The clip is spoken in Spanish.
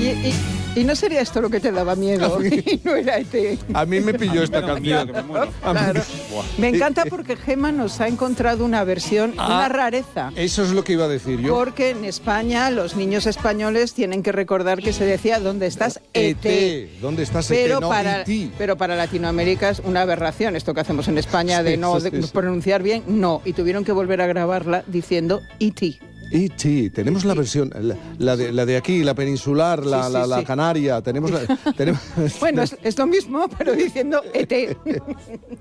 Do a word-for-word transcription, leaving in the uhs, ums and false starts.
Oye, y, y no sería esto lo que te daba miedo, y no era E T. A mí me pilló esta canción. Me, claro. me encanta porque Gemma nos ha encontrado una versión, ah, una rareza. Eso es lo que iba a decir yo. Porque en España los niños españoles tienen que recordar que se decía ¿dónde estás? E T. ¿Dónde estás? Pero E T, no para, E T. pero para Latinoamérica es una aberración esto que hacemos en España de no de pronunciar bien, no. Y tuvieron que volver a grabarla diciendo E T. E T, tenemos la versión, la, la, de, la de aquí, la peninsular, la, sí, sí, la, la sí. canaria, tenemos... La, tenemos bueno, es, es lo mismo, pero diciendo E T.